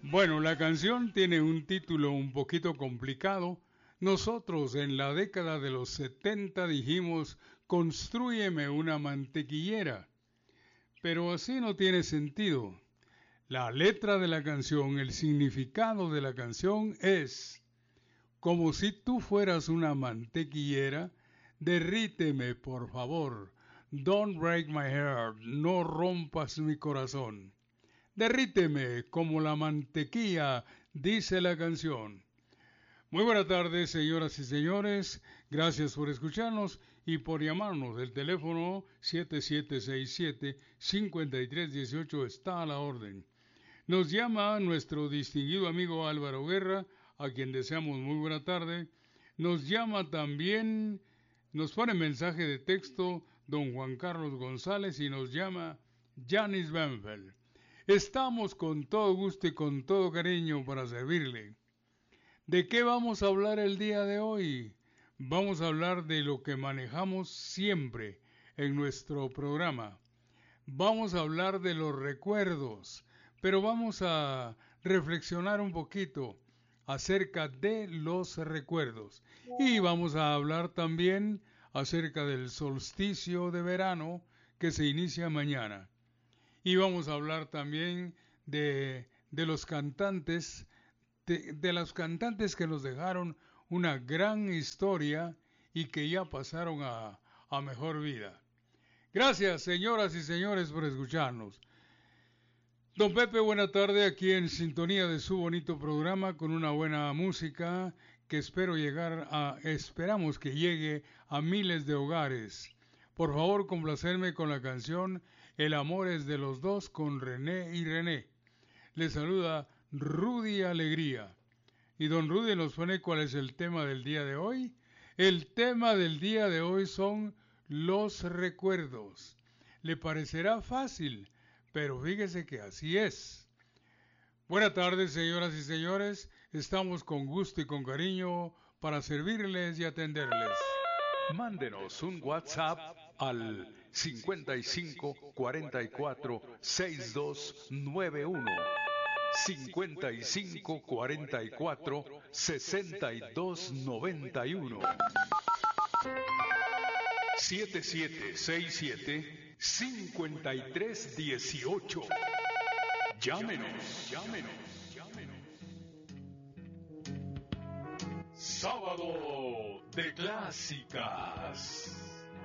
Bueno, la canción tiene un título un poquito complicado. Nosotros en la década de los 70 dijimos, "Constrúyeme una mantequillera", pero así no tiene sentido. La letra de la canción, el significado de la canción es, como si tú fueras una mantequillera, derríteme por favor. Don't break my heart, no rompas mi corazón. Derríteme como la mantequilla, dice la canción. Muy buenas tardes, señoras y señores. Gracias por escucharnos y por llamarnos. El teléfono 7767-5318 está a la orden. Nos llama nuestro distinguido amigo Álvaro Guerra, a quien deseamos muy buena tarde. Nos llama también, nos pone mensaje de texto don Juan Carlos González y nos llama Janice Banfield. Estamos con todo gusto y con todo cariño para servirle. ¿De qué vamos a hablar el día de hoy? Vamos a hablar de lo que manejamos siempre en nuestro programa. Vamos a hablar de los recuerdos, pero vamos a reflexionar un poquito acerca de los recuerdos. Y vamos a hablar también acerca del solsticio de verano que se inicia mañana. Y vamos a hablar también de los cantantes, de los cantantes que nos dejaron una gran historia y que ya pasaron a mejor vida. Gracias, señoras y señores, por escucharnos. Don Pepe, buena tarde, aquí en sintonía de su bonito programa con una buena música que esperamos que llegue a miles de hogares. Por favor, complacerme con la canción El amor es de los dos con René y René. Le saluda Rudy Alegría. Y don Rudy nos pone cuál es el tema del día de hoy. El tema del día de hoy son los recuerdos. Le parecerá fácil, pero fíjese que así es. Buenas tardes, señoras y señores. Estamos con gusto y con cariño para servirles y atenderles. Mándenos un WhatsApp al 55 44 6291. 55 44 6291. 7767 5318. Llámenos. Sábado de Clásicas.